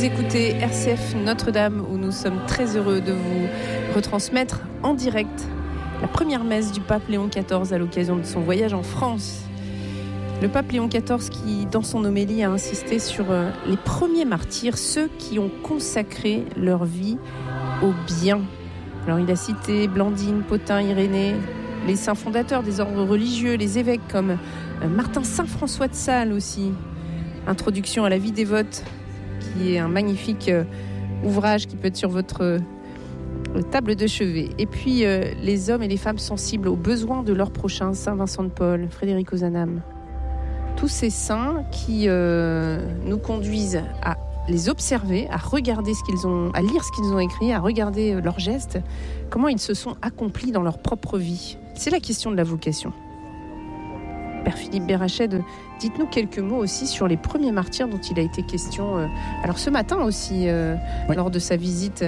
Vous écoutez RCF Notre-Dame où nous sommes très heureux de vous retransmettre en direct la première messe du pape Léon XIV à l'occasion de son voyage en France. Le pape Léon XIV qui, dans son homélie, a insisté sur les premiers martyrs, ceux qui ont consacré leur vie au bien. Alors il a cité Blandine, Pothin, Irénée, les saints fondateurs des ordres religieux, les évêques comme Martin Saint-François de Sales aussi. Introduction à la vie dévote, qui est un magnifique ouvrage qui peut être sur votre table de chevet. Et puis les hommes et les femmes sensibles aux besoins de leur prochain, Saint Vincent de Paul, Frédéric Ozanam. Tous ces saints qui nous conduisent à les observer, à regarder ce qu'ils ont, à lire ce qu'ils ont écrit, à regarder leurs gestes, comment ils se sont accomplis dans leur propre vie. C'est la question de la vocation. Père Philippe Berached, dites-nous quelques mots aussi sur les premiers martyrs dont il a été question. Alors ce matin aussi, oui, lors de sa visite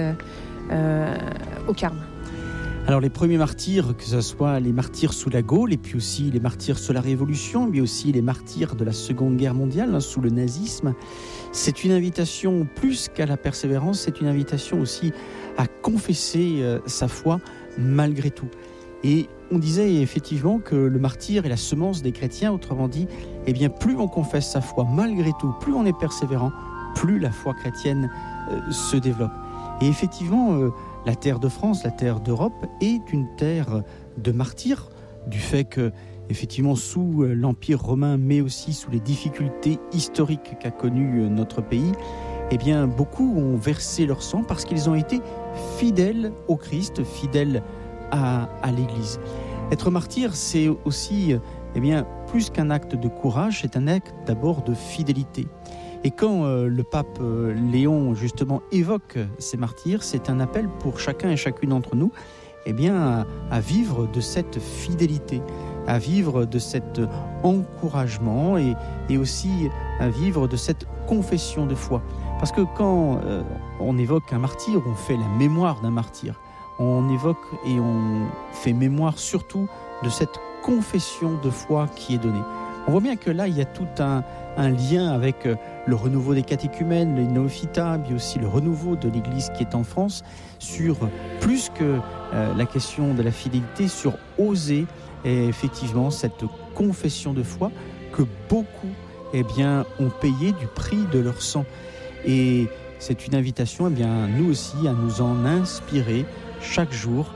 au Carme. Alors les premiers martyrs, que ce soit les martyrs sous la Gaule, et puis aussi les martyrs sous la Révolution, mais aussi les martyrs de la Seconde Guerre mondiale, sous le nazisme, c'est une invitation plus qu'à la persévérance, c'est une invitation aussi à confesser sa foi malgré tout. Et on disait effectivement que le martyr est la semence des chrétiens, autrement dit, eh bien, plus on confesse sa foi malgré tout, plus on est persévérant, plus la foi chrétienne se développe. Et effectivement, la terre de France, la terre d'Europe est une terre de martyrs, du fait que, effectivement, sous l'Empire romain, mais aussi sous les difficultés historiques qu'a connues notre pays, eh bien, beaucoup ont versé leur sang parce qu'ils ont été fidèles au Christ, fidèles à l'Église. Être martyr, c'est aussi, eh bien, plus qu'un acte de courage, c'est un acte d'abord de fidélité. Et quand le pape Léon, justement, évoque ces martyrs, c'est un appel pour chacun et chacune d'entre nous, eh bien, à vivre de cette fidélité, à vivre de cet encouragement et aussi à vivre de cette confession de foi. Parce que quand on évoque un martyr, on fait la mémoire d'un martyr. On évoque et on fait mémoire surtout de cette confession de foi qui est donnée. On voit bien que là, il y a tout un lien avec le renouveau des catéchumènes, les néophytas, mais aussi le renouveau de l'Église qui est en France, sur plus que la question de la fidélité, sur oser et effectivement cette confession de foi que beaucoup, eh bien, ont payé du prix de leur sang. Et c'est une invitation, eh bien, nous aussi, à nous en inspirer chaque jour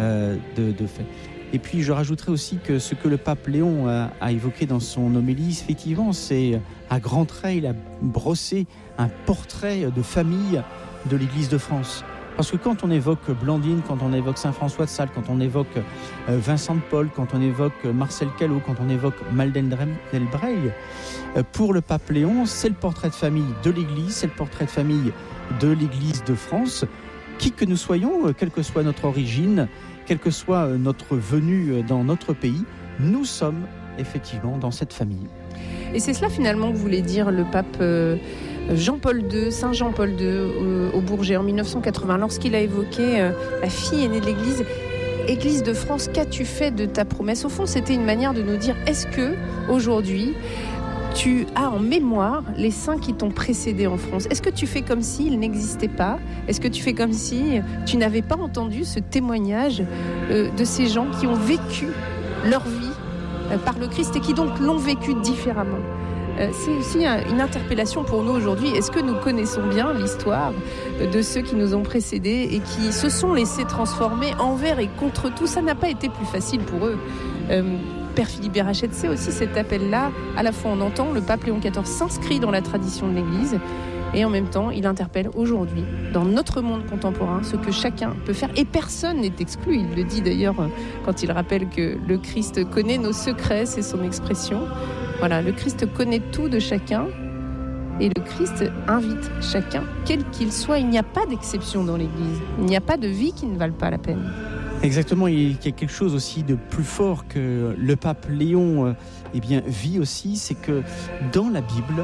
de fait. Et puis je rajouterai aussi que ce que le pape Léon a évoqué dans son homélie, effectivement, c'est à grands traits, il a brossé un portrait de famille de l'Église de France. Parce que quand on évoque Blandine, quand on évoque Saint François de Sales, quand on évoque Vincent de Paul, quand on évoque Marcel Callot, quand on évoque Malden Delbreil, pour le pape Léon, c'est le portrait de famille de l'Église, c'est le portrait de famille de l'Église de France. Qui que nous soyons, quelle que soit notre origine, quelle que soit notre venue dans notre pays, nous sommes effectivement dans cette famille. Et c'est cela finalement que voulait dire le pape Jean-Paul II, Saint Jean-Paul II au Bourget en 1980, lorsqu'il a évoqué la fille aînée de l'Église. Église de France, qu'as-tu fait de ta promesse ? Au fond, c'était une manière de nous dire, est-ce que aujourd'hui tu as en mémoire les saints qui t'ont précédé en France ? Est-ce que tu fais comme s'ils n'existaient pas ? Est-ce que tu fais comme si tu n'avais pas entendu ce témoignage de ces gens qui ont vécu leur vie par le Christ et qui donc l'ont vécu différemment ? C'est aussi une interpellation pour nous aujourd'hui. Est-ce que nous connaissons bien l'histoire de ceux qui nous ont précédés et qui se sont laissés transformer envers et contre tout ? Ça n'a pas été plus facile pour eux. Père Philippe Berached, c'est aussi cet appel-là. À la fois on entend le pape Léon XIV s'inscrit dans la tradition de l'Église et en même temps il interpelle aujourd'hui, dans notre monde contemporain, ce que chacun peut faire et personne n'est exclu. Il le dit d'ailleurs quand il rappelle que le Christ connaît nos secrets, c'est son expression. Voilà, le Christ connaît tout de chacun et le Christ invite chacun, quel qu'il soit. Il n'y a pas d'exception dans l'Église. Il n'y a pas de vie qui ne vale pas la peine. Exactement, il y a quelque chose aussi de plus fort que le pape Léon vit aussi, c'est que dans la Bible,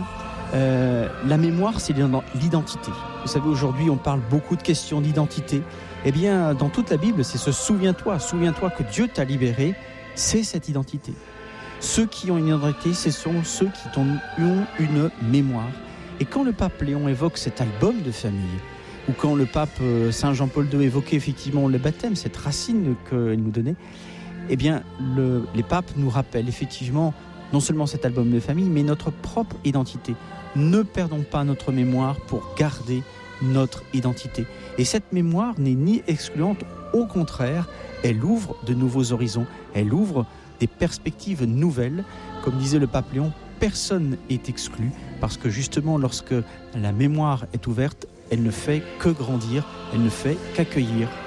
la mémoire, c'est l'identité. Vous savez, aujourd'hui, on parle beaucoup de questions d'identité. Eh bien, dans toute la Bible, c'est ce souviens-toi que Dieu t'a libéré, c'est cette identité. Ceux qui ont une identité, ce sont ceux qui ont une mémoire. Et quand le pape Léon évoque cet album de famille, ou quand le pape Saint Jean-Paul II évoquait effectivement le baptême, cette racine qu'il nous donnait, eh bien, les papes nous rappellent effectivement non seulement cet album de famille, mais notre propre identité. Ne perdons pas notre mémoire pour garder notre identité. Et cette mémoire n'est ni excluante, au contraire, elle ouvre de nouveaux horizons, elle ouvre des perspectives nouvelles. Comme disait le pape Léon, personne n'est exclu, parce que justement, lorsque la mémoire est ouverte, elle ne fait que grandir, elle ne fait qu'accueillir